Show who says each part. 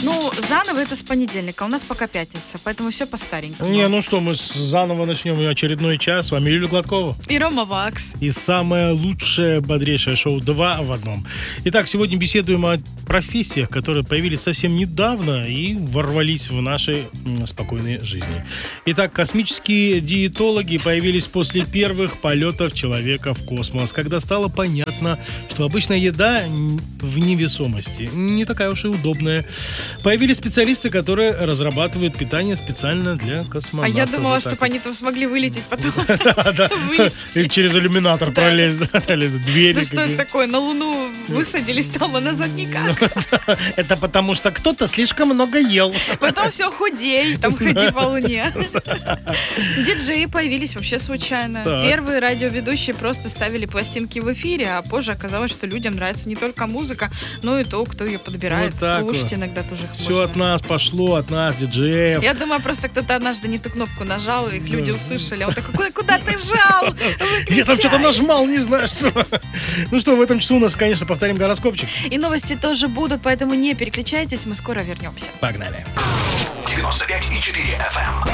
Speaker 1: Ну, заново это с понедельника. У нас пока пятница, поэтому все по-старенькому.
Speaker 2: Не, ну что, мы заново начнем очередной час. С вами Юлия Гладкова.
Speaker 1: И Рома Вакс.
Speaker 2: И самое лучшее, бодрейшее шоу 2 в одном. Итак, сегодня беседуем о профессиях, которые появились совсем недавно и ворвались в наши спокойные жизни. Итак, космические диетологи появились после первых полетов человека в космос, когда стало понятно, что обычная еда в невесомости не такая уж и удобная. Появились специалисты, которые разрабатывают питание специально для космонавтов.
Speaker 1: А я думала,
Speaker 2: Вот
Speaker 1: чтобы
Speaker 2: так
Speaker 1: они там смогли вылететь потом.
Speaker 2: И через иллюминатор пролезть, или двери.
Speaker 1: Да что это такое? На Луну высадились там, а назад никак.
Speaker 2: Это потому, что кто-то слишком много ел.
Speaker 1: Потом все худей, там ходи по Луне. Диджеи появились вообще случайно.
Speaker 2: Так.
Speaker 1: Первые радиоведущие просто ставили пластинки в эфире, а позже оказалось, что людям нравится не только музыка, но и то, кто ее подбирает.
Speaker 2: Вот так
Speaker 1: Слушать
Speaker 2: вот.
Speaker 1: иногда тоже их
Speaker 2: Все
Speaker 1: можно.
Speaker 2: от нас пошло, от нас, диджеев.
Speaker 1: Я думаю, просто кто-то однажды не ту кнопку нажал, и их люди услышали. Он такой, куда ты жал?
Speaker 2: Я там что-то
Speaker 1: Выключай!»
Speaker 2: нажмал, не знаю что. Ну что, в этом часу у нас, конечно, повторим гороскопчик.
Speaker 1: И новости тоже будут, поэтому не переключайтесь, мы скоро вернемся.
Speaker 2: Погнали.
Speaker 3: 95,4 FM.